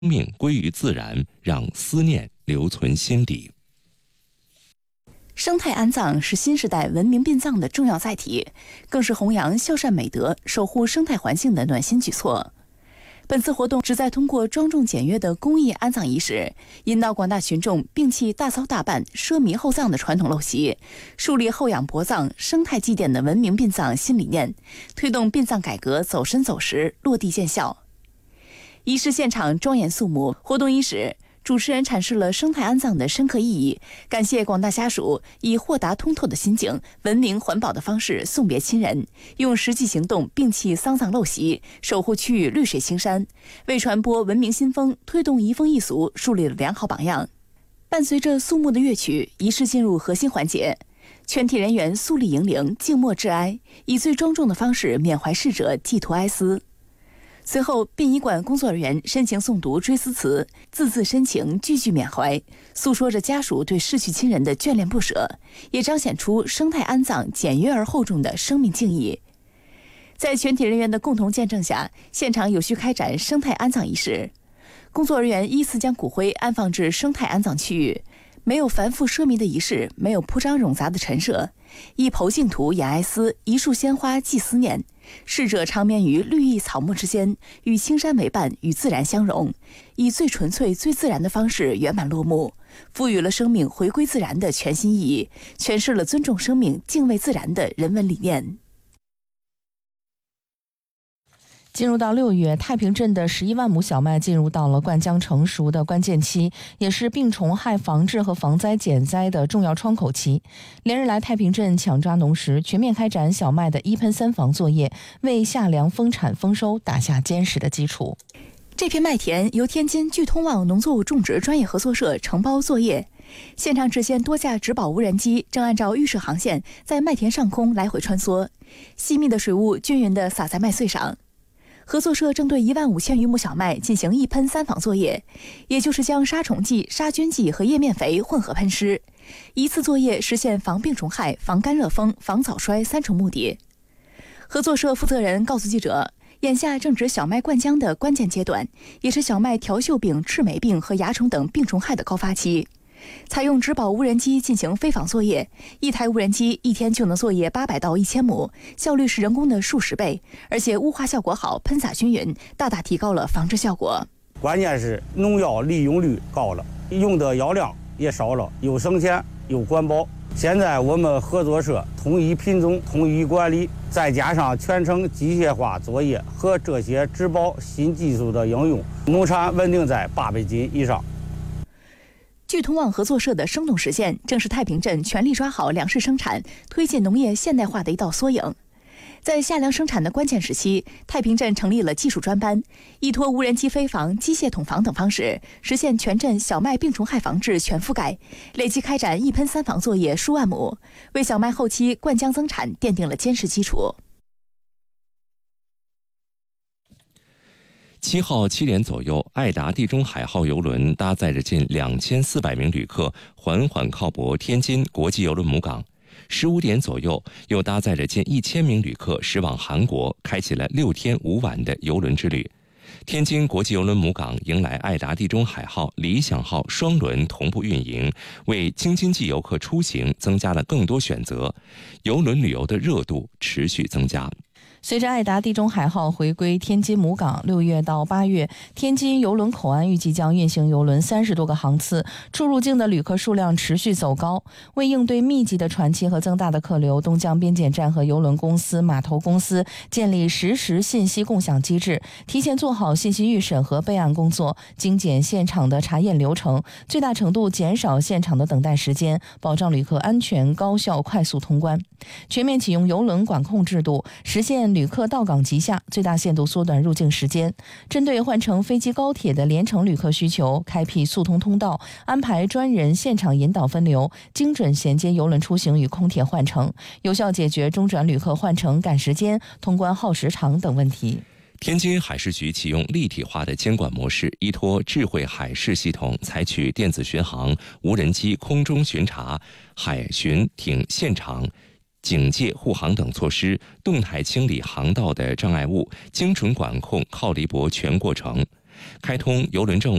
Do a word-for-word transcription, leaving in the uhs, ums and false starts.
命归于自然，让思念留存心底。 生态安葬是新时代文明殡葬的重要载体，更是弘扬孝善美德、守护生态环境的暖心举措。本次活动旨在通过庄重简约的公益安葬仪式，引导广大群众摒弃大操大办、奢靡厚葬的传统陋习，树立厚养薄葬、生态祭奠的文明殡葬新理念，推动殡葬改革走深走实、落地见效。仪式现场庄严肃穆，活动伊始，主持人阐释了生态安葬的深刻意义，感谢广大家属以豁达通透的心境、文明环保的方式送别亲人，用实际行动摒弃丧葬陋习，守护区域绿水青山，为传播文明新风、推动移风易俗树立了良好榜样。伴随着肃穆的乐曲，仪式进入核心环节，全体人员肃立迎灵，静默致哀，以最庄重的方式缅怀逝者，寄托哀思。随后，殡仪馆工作人员深情诵读追思词，字字深情，句句缅怀，诉说着家属对逝去亲人的眷恋不舍，也彰显出生态安葬简约而厚重的生命敬意。在全体人员的共同见证下，现场有序开展生态安葬仪式。工作人员依次将骨灰安放至生态安葬区域，没有繁复奢靡的仪式，没有铺张冗杂的陈设，一抔净土掩哀思，一束鲜花寄思念。逝者长眠于绿意草木之间，与青山为伴，与自然相融，以最纯粹、最自然的方式圆满落幕，赋予了生命回归自然的全新意义，诠释了尊重生命、敬畏自然的人文理念。 进入到六月，太平镇的十一万亩小麦进入到了灌浆成熟的关键期，也是病虫害防治和防灾减灾的重要窗口期。连日来，太平镇抢抓农时，全面开展小麦的一喷三防作业，为夏粮丰产丰收打下坚实的基础。 这片麦田由天津聚通旺农作物种植专业合作社承包作业，现场只现多架植保无人机正按照预设航线在麦田上空来回穿梭，细密的水雾均匀地洒在麦穗上。合作社正对一万五千余亩小麦进行一喷三防作业，也就是将杀虫剂、杀菌剂和叶面肥混合喷施，一次作业实现防病虫害、防干热风、防早衰三重目的。合作社负责人告诉记者，眼下正值小麦灌浆的关键阶段，也是小麦条锈病、赤霉病和蚜虫等病虫害的高发期。采用植保无人机进行飞访作业，一台无人机一天就能作业八百到一千亩，效率是人工的数十倍，而且雾化效果好，喷洒均匀，大大提高了防治效果。 关键是农药利用率高了，用的药量也少了，又省钱又环保。现在我们合作社统一品种、统一管理，再加上全程机械化作业和这些植保新技术的应用，农产稳定在八百斤以上。 聚通旺合作社的生动实现，正是太平镇全力抓好粮食生产、推进农业现代化的一道缩影。在夏粮生产的关键时期，太平镇成立了技术专班，依托无人机飞防、机械桶防等方式，实现全镇小麦病虫害防治全覆盖，累计开展一喷三防作业数万亩，为小麦后期灌浆增产奠定了坚实基础。 七号七点左右，爱达地中海号邮轮搭载着近两千四百名旅客，缓缓靠泊天津国际邮轮母港。十五点左右，又搭载着近一千名旅客驶往韩国，开启了六天五晚的邮轮之旅。天津国际邮轮母港迎来爱达地中海号、理想号双轮同步运营，为京津冀游客出行增加了更多选择，邮轮旅游的热度持续增加。 随着爱达地中海号回归天津母港，六月到八月，天津邮轮口岸预计将运行邮轮三十多个航次，出入境的旅客数量持续走高。为应对密集的船期和增大的客流，东江边检站和邮轮公司、码头公司建立实时信息共享机制，提前做好信息预审和备案工作，精简现场的查验流程，最大程度减少现场的等待时间，保障旅客安全、高效、快速通关。全面启用邮轮管控制度，实现旅客到港即下，最大限度缩短入境时间。针对换乘飞机、高铁的联程旅客需求，开辟速通通道，安排专人现场引导分流，精准衔接邮轮出行与空铁换乘，有效解决中转旅客换乘赶时间、通关耗时长等问题。 天津海事局启用立体化的监管模式，依托智慧海事系统，采取电子巡航、无人机空中巡查、海巡艇现场警戒护航等措施，动态清理航道的障碍物，精准管控靠离泊全过程。 开通邮轮政务